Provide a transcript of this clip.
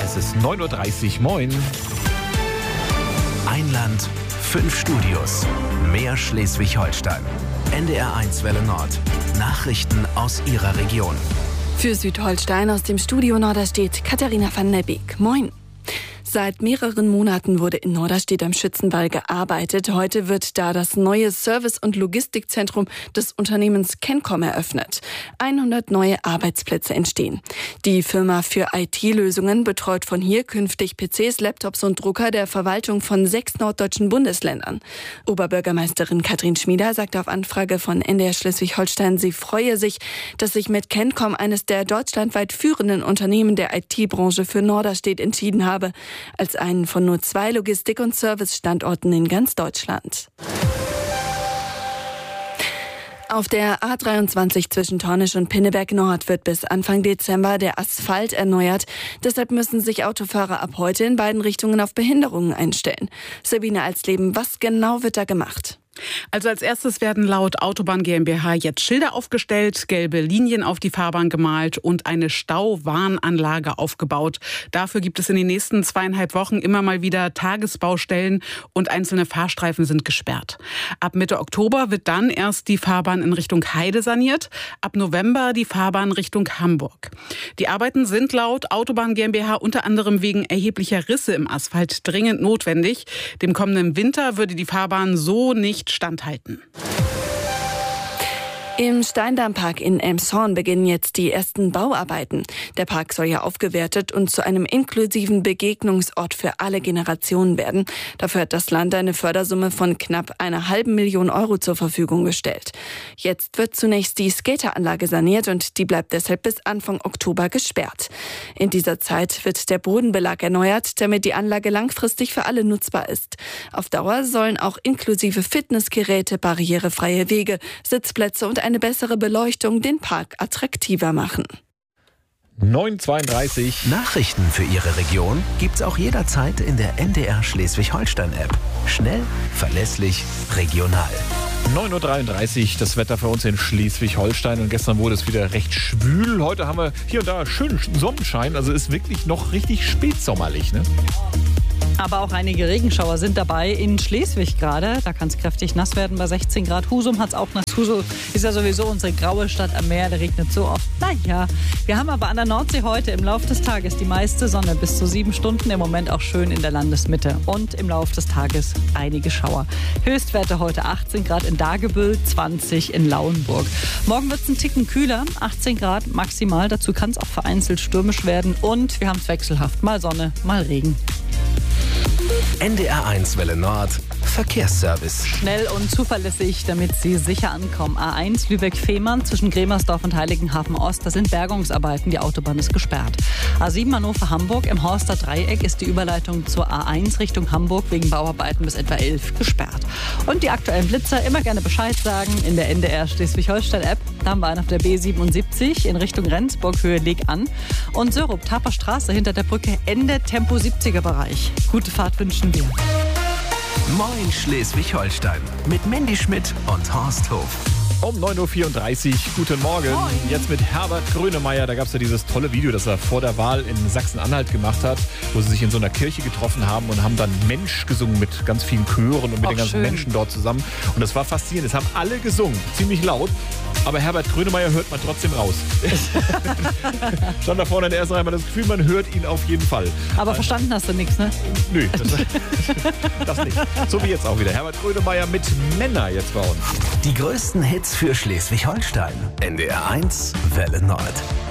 Es ist 9:30 Uhr. Moin. Ein Land, 5 Studios. Mehr Schleswig-Holstein. NDR1 Welle Nord. Nachrichten aus Ihrer Region. Für Südholstein aus dem Studio Norderstedt Katharina van der Beek. Moin. Seit mehreren Monaten wurde in Norderstedt am Schützenwall gearbeitet. Heute wird da das neue Service- und Logistikzentrum des Unternehmens Kencom eröffnet. 100 neue Arbeitsplätze entstehen. Die Firma für IT-Lösungen betreut von hier künftig PCs, Laptops und Drucker der Verwaltung von 6 norddeutschen Bundesländern. Oberbürgermeisterin Katrin Schmieder sagt auf Anfrage von NDR Schleswig-Holstein, sie freue sich, dass sich mit Kencom eines der deutschlandweit führenden Unternehmen der IT-Branche für Norderstedt entschieden habe, als einen von nur 2 Logistik- und Service-Standorten in ganz Deutschland. Auf der A23 zwischen Tornisch und Pinneberg Nord wird bis Anfang Dezember der Asphalt erneuert. Deshalb müssen sich Autofahrer ab heute in beiden Richtungen auf Behinderungen einstellen. Sabine Alsleben, was genau wird da gemacht? Also als erstes werden laut Autobahn GmbH jetzt Schilder aufgestellt, gelbe Linien auf die Fahrbahn gemalt und eine Stauwarnanlage aufgebaut. Dafür gibt es in den nächsten 2,5 Wochen immer mal wieder Tagesbaustellen und einzelne Fahrstreifen sind gesperrt. Ab Mitte Oktober wird dann erst die Fahrbahn in Richtung Heide saniert, ab November die Fahrbahn Richtung Hamburg. Die Arbeiten sind laut Autobahn GmbH unter anderem wegen erheblicher Risse im Asphalt dringend notwendig. Dem kommenden Winter würde die Fahrbahn so nicht standhalten. Im Steindammpark in Elmshorn beginnen jetzt die ersten Bauarbeiten. Der Park soll ja aufgewertet und zu einem inklusiven Begegnungsort für alle Generationen werden. Dafür hat das Land eine Fördersumme von knapp 1,5 Million Euro zur Verfügung gestellt. Jetzt wird zunächst die Skateranlage saniert und die bleibt deshalb bis Anfang Oktober gesperrt. In dieser Zeit wird der Bodenbelag erneuert, damit die Anlage langfristig für alle nutzbar ist. Auf Dauer sollen auch inklusive Fitnessgeräte, barrierefreie Wege, Sitzplätze und eine bessere Beleuchtung den Park attraktiver machen. 9:32 Uhr. Nachrichten für Ihre Region gibt's auch jederzeit in der NDR Schleswig-Holstein-App. Schnell, verlässlich, regional. 9:33 Uhr, das Wetter für uns in Schleswig-Holstein. Und gestern wurde es wieder recht schwül. Heute haben wir hier und da schönen Sonnenschein. Also ist wirklich noch richtig spätsommerlich, ne? Aber auch einige Regenschauer sind dabei in Schleswig gerade. Da kann es kräftig nass werden bei 16 Grad. Husum hat es auch nass. Husum ist ja sowieso unsere graue Stadt am Meer. Da regnet so oft. Naja, wir haben aber an der Nordsee heute im Laufe des Tages die meiste Sonne. Bis zu 7 Stunden. Im Moment auch schön in der Landesmitte. Und im Laufe des Tages einige Schauer. Höchstwerte heute 18 Grad in Dagebüll, 20 in Lauenburg. Morgen wird es einen Ticken kühler. 18 Grad maximal. Dazu kann es auch vereinzelt stürmisch werden. Und wir haben es wechselhaft. Mal Sonne, mal Regen. NDR1 Welle Nord. Verkehrsservice. Schnell und zuverlässig, damit Sie sicher ankommen. A1 Lübeck-Fehmarn zwischen Gremersdorf und Heiligenhafen-Ost. Da sind Bergungsarbeiten. Die Autobahn ist gesperrt. A7 Hannover-Hamburg. Im Horster Dreieck ist die Überleitung zur A1 Richtung Hamburg wegen Bauarbeiten bis etwa 11 gesperrt. Und die aktuellen Blitzer immer gerne Bescheid sagen in der NDR Schleswig-Holstein-App. Da haben wir einen auf der B77 in Richtung Rendsburg, Höhe Leg an. Und Sörup, Taper Straße hinter der Brücke, Ende Tempo 70er Bereich. Gute Fahrt wünschen wir. Moin Schleswig-Holstein mit Mandy Schmidt und Horst Hof. Um 9:34 Uhr, guten Morgen. Moin. Jetzt mit Herbert Grönemeyer. Da gab es ja dieses tolle Video, das er vor der Wahl in Sachsen-Anhalt gemacht hat, wo sie sich in so einer Kirche getroffen haben und haben dann Mensch gesungen mit ganz vielen Chören und mit den ganzen schön. Menschen dort zusammen. Und das war faszinierend. Es haben alle gesungen, ziemlich laut. Aber Herbert Grönemeyer hört man trotzdem raus. Stand da vorne in der ersten Reihe, man hat das Gefühl, man hört ihn auf jeden Fall. Aber verstanden hast du nichts, ne? Nö, das nicht. So wie jetzt auch wieder. Herbert Grönemeyer mit Männer jetzt bei uns. Die größten Hits für Schleswig-Holstein. NDR1 Welle Nord.